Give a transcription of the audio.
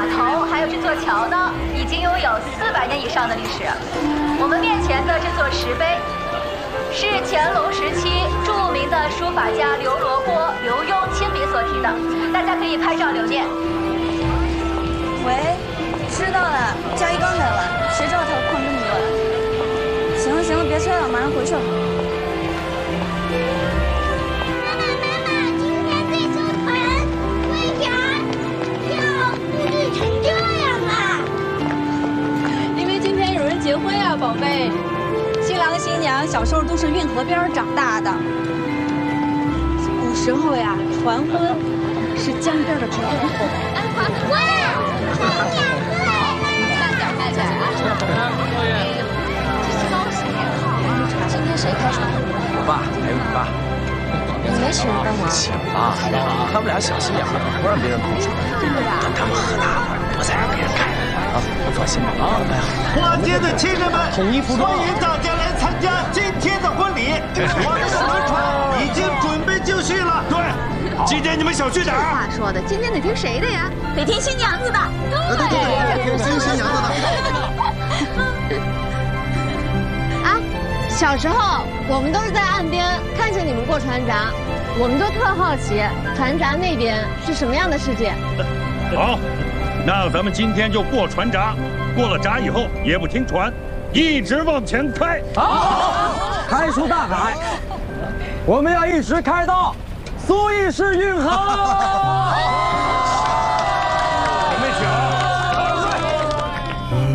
码头还有这座桥呢，已经拥有400年以上的历史。我们面前的这座石碑，是乾隆时期著名的书法家刘罗锅、刘墉亲笔所题的，大家可以拍照留念。 喂，知道了，佳怡刚才来，谁知道他旷这么多了？行了行了，别催了，马上回去了。 结婚呀，宝贝！新郎新娘小时候都是运河边长大的。古时候呀，传婚是江边的传婚后。 哇，新娘子来了！慢点啊！高兴也好啊。今天谁开船？ 我爸还有你爸。 你没请人帮忙？ 请了，他们俩小心眼儿，不让别人碰水。等他们喝大了，我再让别人看。 啊，不放心吧啊！哎呀， 花街的亲人们， 统一服装， 欢迎大家来参加今天的婚礼。我们的轮船已经准备就绪了。对，今天你们小心点。 话说的，今天得听谁的呀？得听新娘子的。 对，听新娘子的。 啊，小时候我们都是在岸边看着你们过船闸，我们都特好奇船闸那边是什么样的世界。 好。 那咱们今天就过船闸，过了闸以后也不停船，一直往前开。 好，开出大海，我们要一直开到苏伊士运河。